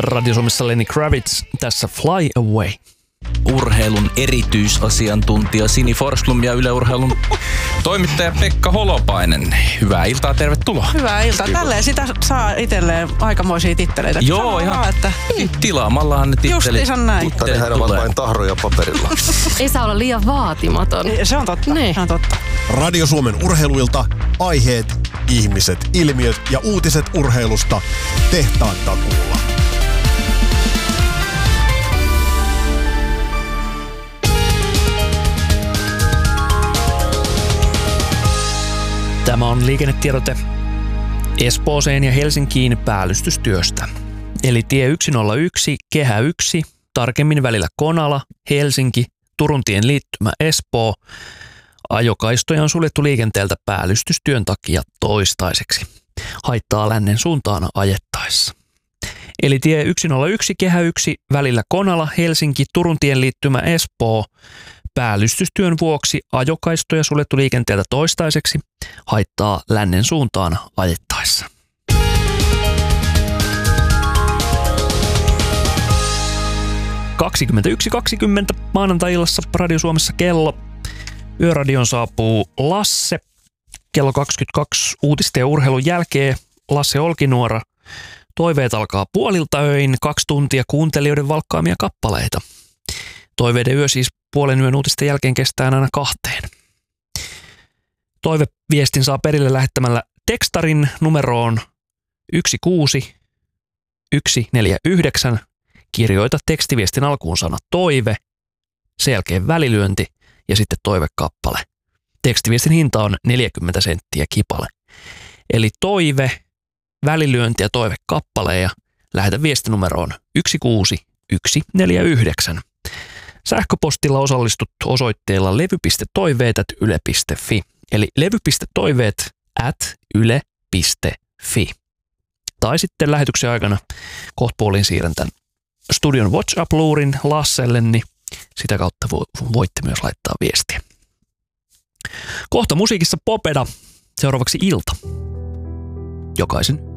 Radio Suomessa Lenny Kravitz, tässä Fly Away. Urheilun erityisasiantuntija Sini Forsblom ja Yle Urheilun toimittaja Pekka Holopainen. Hyvää iltaa, tervetuloa. Hyvää iltaa. Tälleen sitä saa itselleen aikamoisia titteleitä. Joo, ihan että tilaamallahan ne tittelit. Justiinsa näin. Mutta nehän ovat vain tahroja paperilla. Ei saa olla liian vaatimaton. Se on totta. Niin. Se on totta. Radio Suomen urheiluilta, aiheet, ihmiset, ilmiöt ja uutiset urheilusta tehtaan takuulla. Tämä on liikennetiedote Espooseen ja Helsinkiin päällystystyöstä. Eli tie 101, kehä 1, tarkemmin välillä Konala, Helsinki, Turun tien liittymä Espoo. Ajokaistoja on suljettu liikenteeltä päällystystyön takia toistaiseksi. Haittaa lännen suuntaan ajettaessa. Eli tie 101, kehä 1, välillä Konala, Helsinki, Turun tien liittymä Espoo. Päällystystyön vuoksi ajokaistoja suljettu liikenteeltä toistaiseksi, haittaa lännen suuntaan ajettaessa. ...21.20 maanantai-illassa Radio Suomessa kello. Yöradioon saapuu Lasse. Kello 22 uutisten ja urheilun jälkeen Lasse Olkinuora. Toiveet alkaa puolilta öin, 2 tuntia kuuntelijoiden valkkaamia kappaleita. Toiveiden yö siis puolen yön uutisten jälkeen kestää aina 2. Toiveviestin saa perille lähettämällä tekstarin numeroon 16149. Kirjoita tekstiviestin alkuun sana toive, sen jälkeen välilyönti ja sitten toivekappale. Tekstiviestin hinta on 40 senttiä kipale. Eli toive, välilyönti ja toivekappale ja lähetä viestinumeroon 16149. Sähköpostilla osallistut osoitteella levy.toiveet@yle.fi. Eli levy.toiveet@yle.fi. Tai sitten lähetyksen aikana kohtapuoliin siirrän tämän studion WhatsApp-luurin Lasselle, niin sitä kautta voitte myös laittaa viestiä. Kohta musiikissa Popeda, seuraavaksi Ilta. Jokaisen